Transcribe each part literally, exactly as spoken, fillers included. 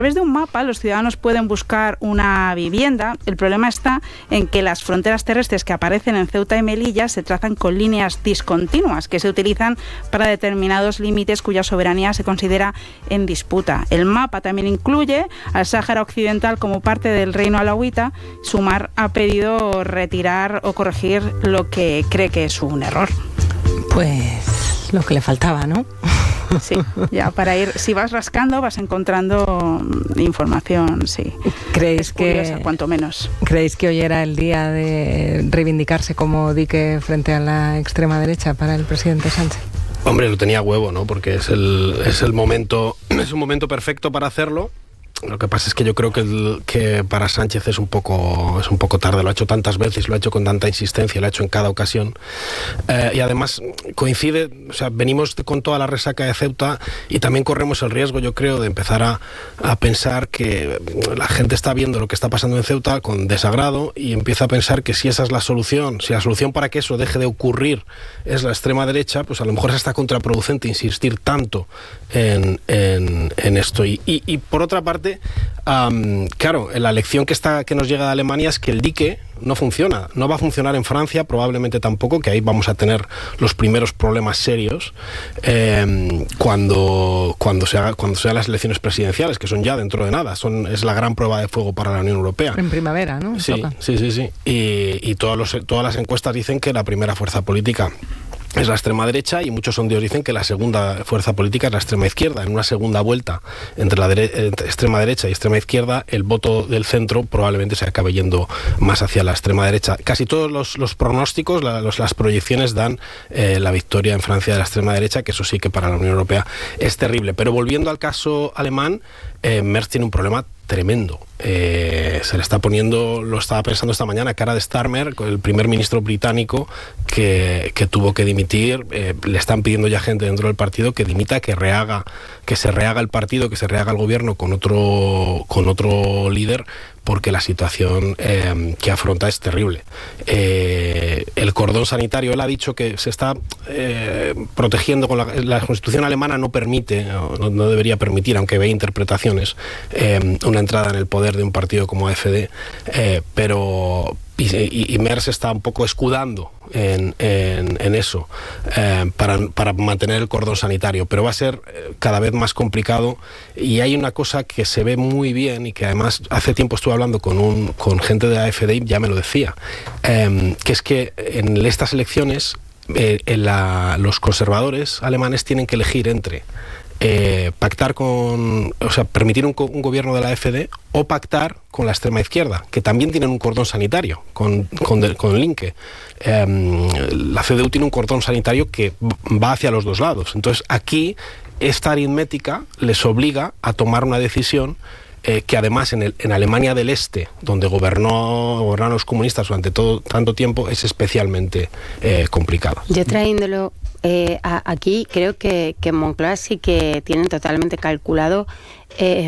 A través de un mapa los ciudadanos pueden buscar una vivienda. El problema está en que las fronteras terrestres que aparecen en Ceuta y Melilla se trazan con líneas discontinuas que se utilizan para determinados límites cuya soberanía se considera en disputa. El mapa también incluye al Sáhara Occidental como parte del Reino Alauita. Sumar ha pedido retirar o corregir lo que cree que es un error. Pues lo que le faltaba, ¿no? Sí, ya para ir, si vas rascando vas encontrando información, sí. ¿Creéis es curiosa, que, cuanto menos. ¿Creéis que hoy era el día de reivindicarse como dique frente a la extrema derecha para el presidente Sánchez? Hombre, lo tenía huevo, ¿no? Porque es el, es el momento, es un momento perfecto para hacerlo. Lo que pasa es que yo creo que, el, que para Sánchez es un poco es un poco tarde. Lo ha hecho tantas veces, lo ha hecho con tanta insistencia, lo ha hecho en cada ocasión. Eh, y además coincide, o sea, venimos con toda la resaca de Ceuta y también corremos el riesgo, yo creo, de empezar a, a pensar que la gente está viendo lo que está pasando en Ceuta con desagrado y empieza a pensar que si esa es la solución, si la solución para que eso deje de ocurrir es la extrema derecha, pues a lo mejor es hasta contraproducente insistir tanto en, en, en esto. Y, y, y por otra parte, Um, claro, la lección que, está, que nos llega de Alemania es que el dique no funciona, no va a funcionar en Francia, probablemente tampoco, que ahí vamos a tener los primeros problemas serios eh, cuando, cuando, se haga, cuando sean las elecciones presidenciales, que son ya dentro de nada, son, es la gran prueba de fuego para la Unión Europea. En primavera, ¿no? Sí, Toca. sí, sí, sí. Y, y todos los, todas las encuestas dicen que la primera fuerza política es la extrema derecha y muchos sondeos dicen que la segunda fuerza política es la extrema izquierda. En una segunda vuelta entre la dere- entre extrema derecha y extrema izquierda, el voto del centro probablemente se acabe yendo más hacia la extrema derecha. Casi todos los, los pronósticos, la, los, las proyecciones dan eh, la victoria en Francia de la extrema derecha, que eso sí que para la Unión Europea es terrible. Pero volviendo al caso alemán, eh, Merz tiene un problema tremendo. Eh, se le está poniendo, lo estaba pensando esta mañana, cara de Starmer, el primer ministro británico que, que tuvo que dimitir. Eh, le están pidiendo ya gente dentro del partido que dimita, que rehaga, que se rehaga el partido, que se rehaga el gobierno con otro, con otro líder, porque la situación eh, que afronta es terrible. Eh, el cordón sanitario, él ha dicho que se está eh, protegiendo con la, la Constitución alemana no permite, no, no debería permitir, aunque ve interpretaciones, eh, una entrada en el poder de un partido como A F D, eh, pero y, y, y Merz está un poco escudando en, en, en eso eh, para, para mantener el cordón sanitario, pero va a ser cada vez más complicado. Y hay una cosa que se ve muy bien y que además hace tiempo estuve hablando con, un, con gente de A F D y ya me lo decía, eh, que es que en estas elecciones eh, en la, los conservadores alemanes tienen que elegir entre Eh, pactar con, o sea, permitir un, un gobierno de la A F D o pactar con la extrema izquierda, que también tienen un cordón sanitario con, con, de, con Linke. Eh, la C D U tiene un cordón sanitario que va hacia los dos lados. Entonces aquí esta aritmética les obliga a tomar una decisión Eh, que además en, el, en Alemania del Este, donde gobernó, gobernaron los comunistas durante todo tanto tiempo, es especialmente eh, complicado. Yo trayéndolo eh, a, aquí, creo que, que en Moncloa sí que tienen totalmente calculado eh,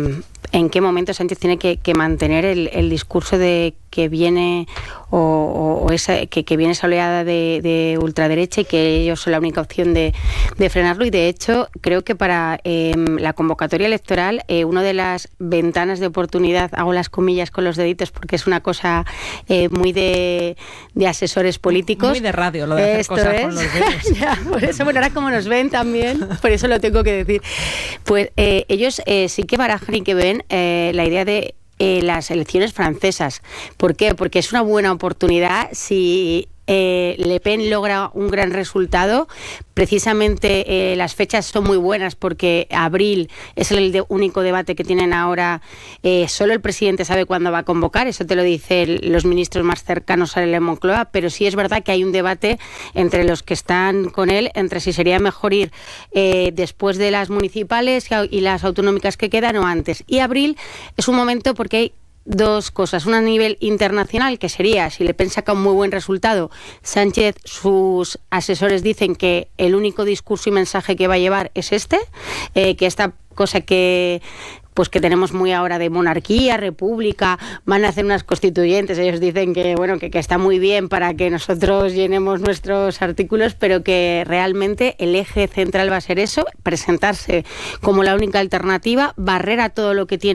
en qué momento Sánchez tiene que, que mantener el, el discurso de que viene o, o, o esa, que, que viene esa oleada de, de ultraderecha y que ellos son la única opción de, de frenarlo. Y de hecho creo que para eh, la convocatoria electoral eh, una de las ventanas de oportunidad, hago las comillas con los deditos porque es una cosa eh, muy de, de asesores políticos, muy de radio lo de hacer Esto cosas es. con los dedos. Ya, por eso, bueno, ahora como nos ven también, por eso lo tengo que decir. Pues eh, ellos eh, sí que barajan y que ven eh, la idea de eh, las elecciones francesas. ¿Por qué? Porque es una buena oportunidad si Eh, Le Pen logra un gran resultado. Precisamente eh, las fechas son muy buenas porque abril es el de, único debate que tienen ahora. Eh, solo el presidente sabe cuándo va a convocar, eso te lo dicen los ministros más cercanos a él en Moncloa, pero sí es verdad que hay un debate entre los que están con él, entre si sería mejor ir eh, después de las municipales y las autonómicas que quedan o antes. Y abril es un momento porque hay dos cosas. Una a nivel internacional, que sería, si Le Pen saca un muy buen resultado, Sánchez, sus asesores dicen que el único discurso y mensaje que va a llevar es este, eh, que esta cosa que pues que tenemos muy ahora de monarquía, república, van a hacer unas constituyentes, ellos dicen que bueno que, que está muy bien para que nosotros llenemos nuestros artículos, pero que realmente el eje central va a ser eso, presentarse como la única alternativa, barrer a todo lo que tiene